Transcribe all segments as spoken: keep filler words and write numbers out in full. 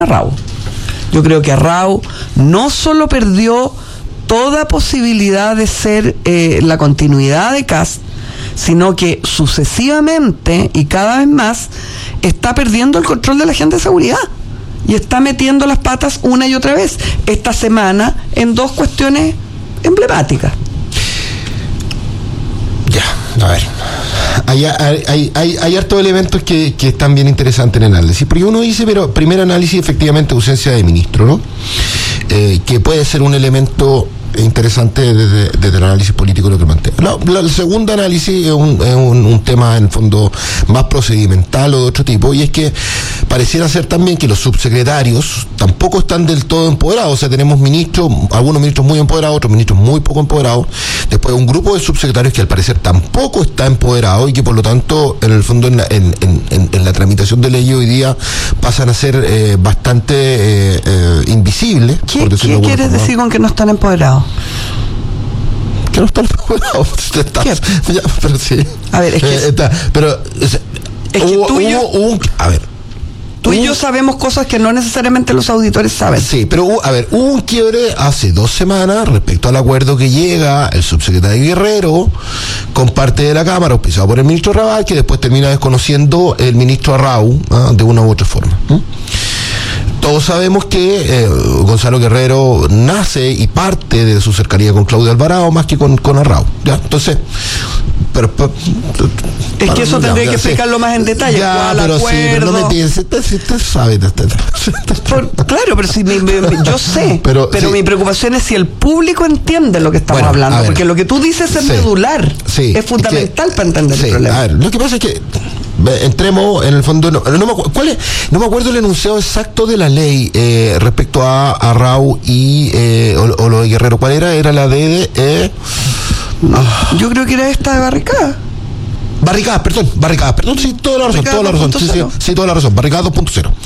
Arrau. Yo creo que Arrau no solo perdió toda posibilidad de ser eh, la continuidad de Kast, sino que sucesivamente y cada vez más está perdiendo el control de la agenda de seguridad y está metiendo las patas una y otra vez esta semana en dos cuestiones emblemáticas. Ya, a ver, hay, hay, hay, hay, hay hartos elementos que, que están bien interesantes en el análisis, porque uno dice, pero primer análisis, efectivamente, ausencia de ministro, ¿no? Eh, que puede ser un elemento interesante desde, desde el análisis político de lo que plantea. La, la, el segundo análisis es, un, es un, un tema en el fondo más procedimental o de otro tipo, y es que pareciera ser también que los subsecretarios tampoco están del todo empoderados. O sea, tenemos ministros, algunos ministros muy empoderados, otros ministros muy poco empoderados, después un grupo de subsecretarios que al parecer tampoco está empoderado y que por lo tanto en el fondo en la, en, en, en la tramitación de ley hoy día pasan a ser eh, bastante eh, eh, invisibles. ¿Qué, ¿qué quieres forma. decir con que no están empoderados? Que no están empoderados. Ya, pero sí. A ver, es que... Eh, está, pero... Es, es que hubo, tú y yo... hubo un, a ver... Tú y yo sabemos cosas que no necesariamente los auditores saben. Sí, pero a ver, hubo un quiebre hace dos semanas respecto al acuerdo que llega el subsecretario Guerrero con parte de la Cámara, auspiciado por el ministro Rabal, que después termina desconociendo el ministro Arrau, ¿eh? de una u otra forma. ¿eh? Todos sabemos que eh, Gonzalo Guerrero nace y parte de su cercanía con Claudio Alvarado más que con, con Arrau. ¿ya? Entonces, pero, pero es que eso tendría que explicarlo sí. más en detalle. Ya, pero acuerdo? sí, pero no me pienses, usted, usted sabe. Por, claro, pero si mi, mi, yo sé, pero, pero sí. mi preocupación es si el público entiende lo que estamos bueno, hablando, ver, porque lo que tú dices es sí, medular, sí, es fundamental es que, para entender sí, el problema. A ver, lo que pasa es que entremos en el fondo, no, no, me, ¿cuál es? no me acuerdo el enunciado exacto de la ley eh, respecto a Arrau y eh, o, o lo de Guerrero. ¿Cuál era? Era la de... Eh, ah. Yo creo que era esta de Barricada. Barricadas, perdón, barricadas, perdón, sí, toda la razón, toda la razón, sí, sí, sí, toda la razón, Barricadas dos punto cero.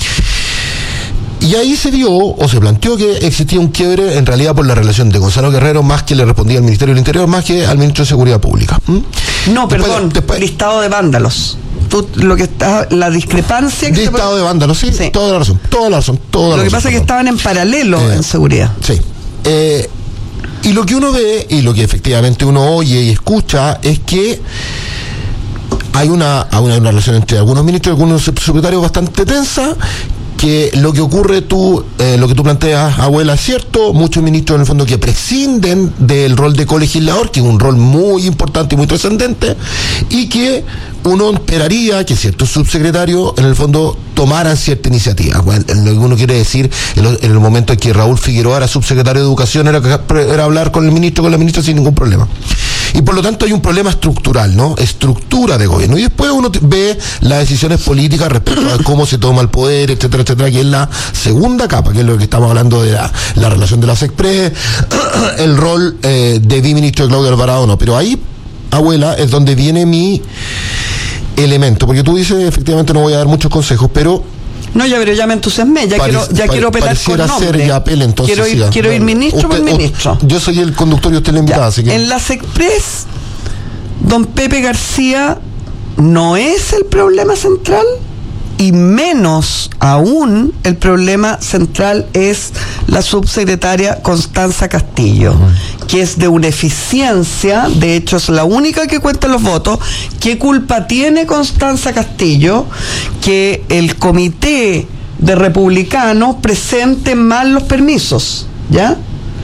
Y ahí se dio, o se planteó que existía un quiebre en realidad por la relación de Gonzalo Guerrero, más que le respondía al Ministerio del Interior, más que al Ministro de Seguridad Pública. ¿Mm? No, después, perdón, después, listado de vándalos. Tú, lo que está, la discrepancia que listado se... de vándalos, sí, sí, toda la razón, toda la razón, toda la Lo que razón, pasa es que estaban en paralelo eh, en seguridad. Sí. Eh, y lo que uno ve, y lo que efectivamente uno oye y escucha, es que hay una, una, una relación entre algunos ministros y algunos subsecretarios bastante tensa, que lo que ocurre tú, eh, lo que tú planteas, abuela, es cierto, muchos ministros en el fondo que prescinden del rol de colegislador, que es un rol muy importante y muy trascendente, y que uno esperaría que ciertos subsecretarios en el fondo tomaran cierta iniciativa. Bueno, lo que uno quiere decir, en, en el momento en que Raúl Figueroa era subsecretario de Educación, era, era hablar con el ministro, con la ministra sin ningún problema. Y por lo tanto hay un problema estructural, ¿no? Estructura de gobierno. Y después uno ve las decisiones políticas respecto a cómo se toma el poder, etcétera, etcétera, que es la segunda capa, que es lo que estamos hablando de la, la relación de la SECPRES, el rol eh, de biministro de Claudio Alvarado, no. Pero ahí, abuela, es donde viene mi elemento, porque tú dices, efectivamente no voy a dar muchos consejos, pero... No, ya, pero ya me entusiasmé, ya, quiero, ya quiero operar con nombre. Ser ya apel, entonces, quiero ir, quiero ir ministro usted, por ministro. Yo soy el conductor y usted la invitada, así que... En la SECPRES, don Pepe García no es el problema central, y menos aún el problema central es la subsecretaria Constanza Castillo, uh-huh. que es de una eficiencia, de hecho es la única que cuenta los votos. ¿Qué culpa tiene Constanza Castillo que el comité de republicanos presente mal los permisos? ¿Ya?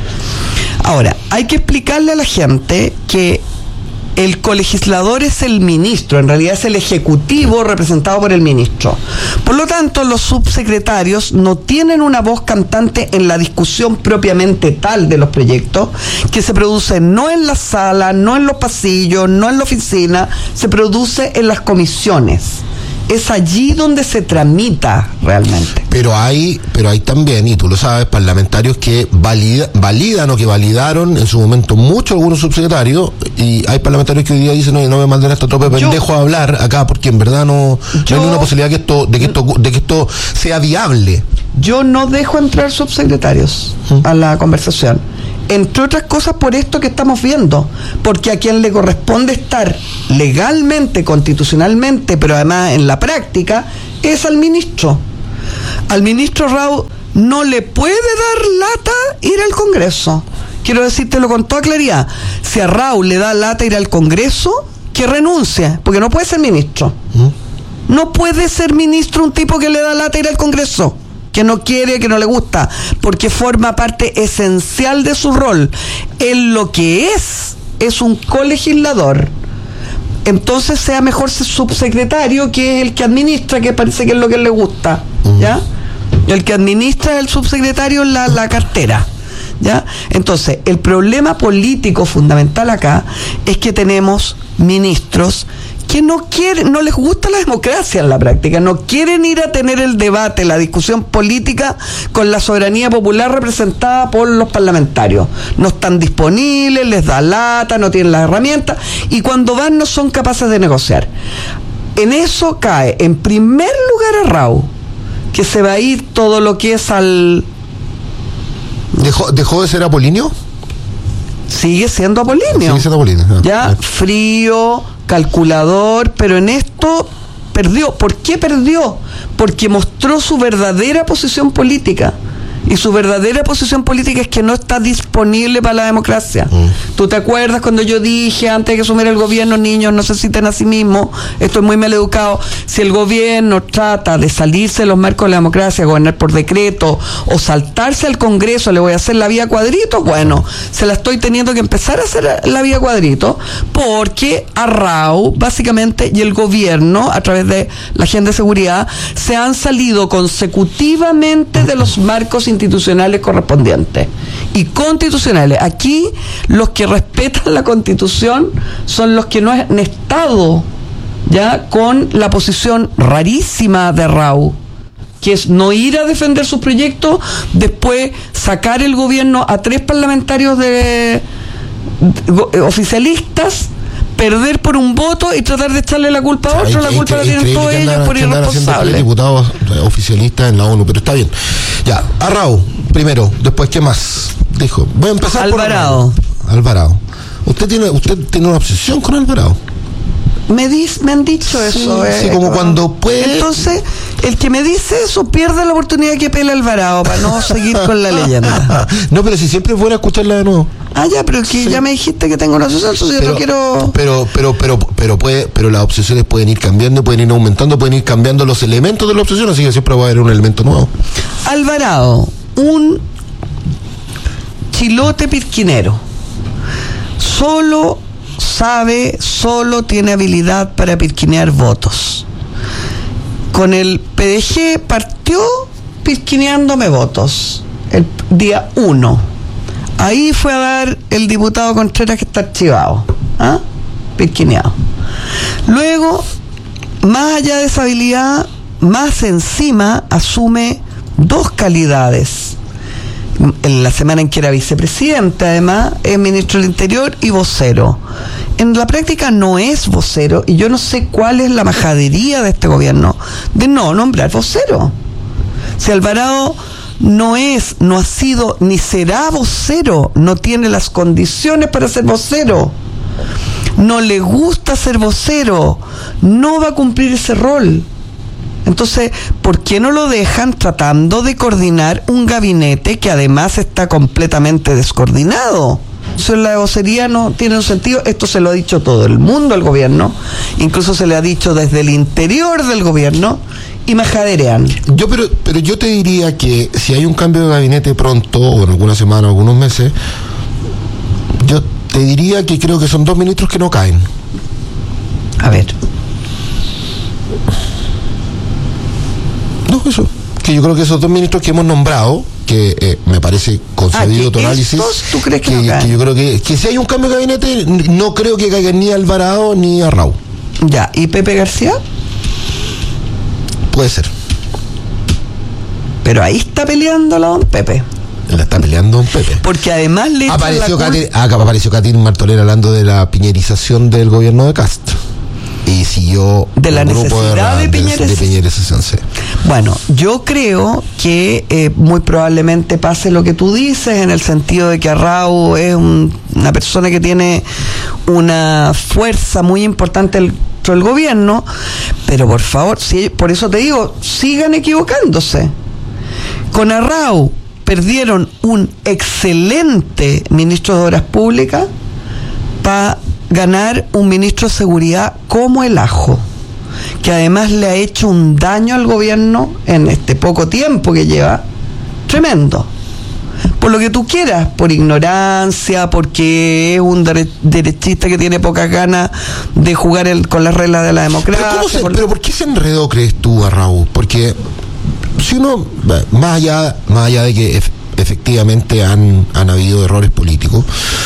Ahora, hay que explicarle a la gente que el colegislador es el ministro, en realidad es el ejecutivo representado por el ministro. Por lo tanto, los subsecretarios no tienen una voz cantante en la discusión propiamente tal de los proyectos, que se produce no en la sala, no en los pasillos, no en la oficina, se produce en las comisiones. Es allí donde se tramita realmente. Pero hay, pero hay también, y tú lo sabes, parlamentarios que valida, validan o que validaron en su momento mucho algunos subsecretarios, y hay parlamentarios que hoy día dicen, no, no me manden a esta tropa de pendejos a hablar acá, porque en verdad no, yo, no hay ninguna posibilidad que esto, de que esto, de que esto sea viable. Yo no dejo entrar subsecretarios ¿Mm? a la conversación. Entre otras cosas por esto que estamos viendo, porque a quien le corresponde estar legalmente, constitucionalmente, pero además en la práctica, es al ministro. Al ministro Rao no le puede dar lata ir al Congreso. Quiero decírtelo con toda claridad. Si a Rao le da lata ir al Congreso, que renuncie, porque no puede ser ministro. ¿Mm? No puede ser ministro un tipo que le da lata ir al Congreso, que no quiere, que no le gusta, porque forma parte esencial de su rol. Él lo que es, es un colegislador. Entonces sea mejor ser subsecretario, que es el que administra, que parece que es lo que le gusta, ¿ya? El que administra es el subsecretario la, la cartera, ¿ya? Entonces, el problema político fundamental acá es que tenemos ministros que no quieren, no les gusta la democracia en la práctica, no quieren ir a tener el debate, la discusión política con la soberanía popular representada por los parlamentarios. No están disponibles, les da lata, no tienen las herramientas, y cuando van no son capaces de negociar. En eso cae, en primer lugar, a Rao, que se va a ir todo lo que es al... ¿Dejó, dejó de ser apolíneo? Sigue siendo apolíneo. Sigue siendo apolíneo. Ah, ya, ah. frío, calculador, pero en esto perdió. ¿Por qué perdió? Porque mostró su verdadera posición política. Y su verdadera posición política es que no está disponible para la democracia. Mm. ¿Tú te acuerdas cuando yo dije, antes de que asumiera el gobierno, niños no se citen a sí mismos? Esto es muy mal educado. Si el gobierno trata de salirse de los marcos de la democracia, gobernar por decreto o saltarse al Congreso, le voy a hacer la vía cuadrito, bueno, se la estoy teniendo que empezar a hacer la vía cuadrito, porque a Rao, básicamente, y el gobierno, a través de la agenda de seguridad, se han salido consecutivamente de los marcos institucionales correspondientes y constitucionales. Aquí los que respetan la Constitución son los que no han estado ya con la posición rarísima de Rao, que es no ir a defender sus proyectos, después sacar el gobierno a tres parlamentarios de, de oficialistas, perder por un voto y tratar de echarle la culpa a otro. La culpa la tienen todos ellos por irresponsables. Diputados oficialistas en la ONU, pero está bien. Ya, a Rao, primero, después, ¿qué más? Dijo, voy a empezar Alvarado. por Alvarado. ¿Usted tiene, usted tiene una obsesión con Alvarado? Me, dis, me han dicho sí, eso. Sí, eh, como ¿no? cuando puede... Entonces, el que me dice eso pierde la oportunidad que pela Alvarado para no seguir con la leyenda. No, pero si siempre es bueno escucharla de nuevo. Ah, ya, pero que sí. Ya me dijiste que tengo una obsesión, entonces pero, yo no quiero... Pero, pero, pero, pero, puede, pero las obsesiones pueden ir cambiando, pueden ir aumentando, pueden ir cambiando los elementos de la obsesión, así que siempre va a haber un elemento nuevo. Alvarado, un chilote pirquinero, solo sabe, solo tiene habilidad para pirquinear votos. Con el P D G partió pirquineándome votos el día uno. Ahí fue a dar el diputado Contreras, que está archivado, ¿ah? Pirquineado. Luego, más allá de esa habilidad, más encima asume dos calidades. En la semana en que era vicepresidente, además, es ministro del Interior y vocero. En la práctica no es vocero, y yo no sé cuál es la majadería de este gobierno de no nombrar vocero. Si Alvarado no es, no ha sido, ni será vocero, no tiene las condiciones para ser vocero, no le gusta ser vocero, no va a cumplir ese rol. Entonces, ¿por qué no lo dejan tratando de coordinar un gabinete que además está completamente descoordinado? Eso en la vocería no tiene un sentido. Esto se lo ha dicho todo el mundo al gobierno, incluso se le ha dicho desde el interior del gobierno, y majaderean. Yo, pero, pero yo te diría que si hay un cambio de gabinete pronto, o en alguna semana, o algunos meses, yo te diría que creo que son dos ministros que no caen. A ver. No, eso. Que yo creo que esos dos ministros que hemos nombrado, que eh, me parece concedido ah, tu análisis, estos, ¿tú crees que, que, no que yo creo que, que si hay un cambio de gabinete, no creo que caigan ni a Alvarado ni a Rao. Ya, ¿y Pepe García? Puede ser. Pero ahí está peleando la don Pepe. La está peleando don Pepe. Porque además le apareció Katy, ah, apareció Katy Martolera hablando de la piñerización del gobierno de Cast. Y siguió de la necesidad de, de piñerización. Sí. Bueno, yo creo que eh, muy probablemente pase lo que tú dices, en el sentido de que Arrau es un, una persona que tiene una fuerza muy importante el, ministro del gobierno, pero por favor, si, por eso te digo, sigan equivocándose. Con Arrau perdieron un excelente ministro de Obras Públicas para ganar un ministro de Seguridad como el ajo, que además le ha hecho un daño al gobierno en este poco tiempo que lleva, tremendo. Por lo que tú quieras, por ignorancia, porque es un dere- derechista que tiene pocas ganas de jugar el, con las reglas de la democracia. ¿Pero, cómo se, por... pero ¿por qué se enredó, crees tú, a Raúl? Porque si uno, más allá, más allá de que ef- efectivamente han, han habido errores políticos,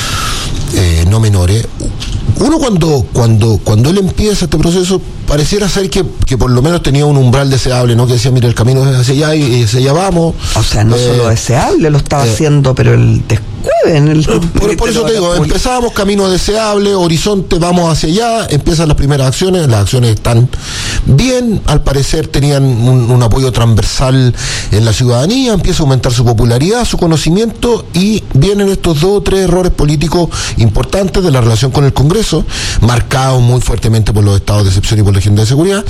eh, no menores, uno cuando, cuando, cuando él empieza este proceso, pareciera ser que, que por lo menos tenía un umbral deseable, ¿no? Que decía, mira, el camino es hacia allá y, y hacia allá vamos. O sea, no eh, solo deseable, lo estaba eh, haciendo, pero el descueve en el... Por, por eso te digo, empezábamos camino deseable, horizonte, vamos hacia allá, empiezan las primeras acciones, las acciones están bien, al parecer tenían un, un apoyo transversal en la ciudadanía, empieza a aumentar su popularidad, su conocimiento, y vienen estos dos o tres errores políticos importantes de la relación con el Congreso, marcados muy fuertemente por los estados de excepción y por la agenda de seguridad.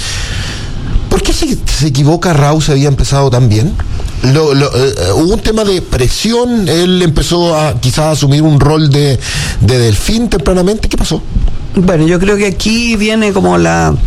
¿Por qué se, se equivoca Raúl? ¿Se había empezado tan bien? Lo, lo, eh, hubo un tema de presión, él empezó a quizás a asumir un rol de, de delfín tempranamente. ¿Qué pasó? Bueno, yo creo que aquí viene como la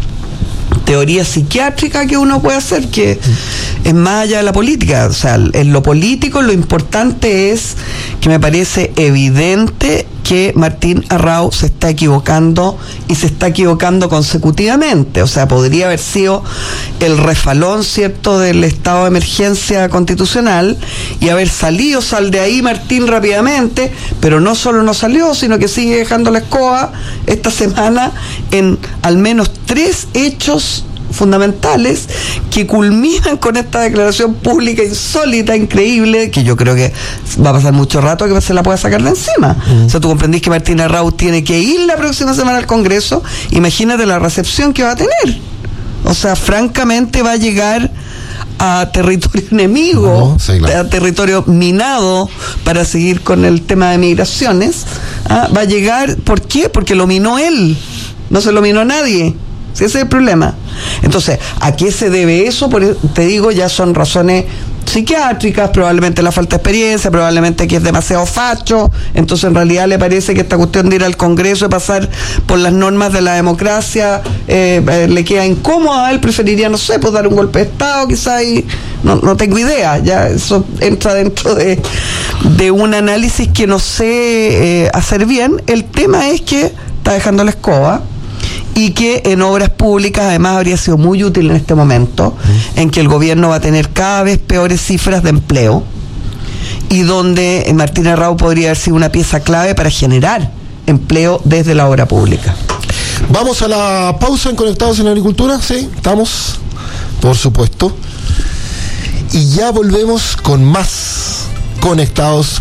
teoría psiquiátrica que uno puede hacer, que es más allá de la política. O sea, en lo político lo importante es que me parece evidente que Martín Arrau se está equivocando y se está equivocando consecutivamente. O sea, podría haber sido el refalón, ¿cierto?, del estado de emergencia constitucional y haber salido, sal de ahí Martín rápidamente, pero no solo no salió, sino que sigue dejando la escoba esta semana en al menos tres hechos fundamentales que culminan con esta declaración pública insólita, increíble, que yo creo que va a pasar mucho rato que se la pueda sacar de encima. Mm. O sea, tú comprendís que Martín Arrau tiene que ir la próxima semana al Congreso, imagínate la recepción que va a tener. O sea, francamente va a llegar a territorio enemigo, no, sí, claro. a territorio minado, para seguir con el tema de migraciones. ¿Ah? Va a llegar, ¿por qué? Porque lo minó él, no se lo minó nadie. Ese es el problema. Entonces, ¿a qué se debe eso? Por, te digo, ya son razones psiquiátricas, probablemente la falta de experiencia, probablemente que es demasiado facho, entonces en realidad le parece que esta cuestión de ir al Congreso y pasar por las normas de la democracia eh, eh, le queda incómoda. Él preferiría, no sé, pues dar un golpe de Estado quizás, y no, no tengo idea, ya eso entra dentro de, de un análisis que no sé eh, hacer bien. El tema es que está dejando la escoba, y que en obras públicas además habría sido muy útil en este momento, uh-huh. en que el gobierno va a tener cada vez peores cifras de empleo, y donde Martín Arrau podría haber sido una pieza clave para generar empleo desde la obra pública. Vamos a la pausa en Conectados en la Agricultura, ¿sí? ¿Estamos? Por supuesto. Y ya volvemos con más Conectados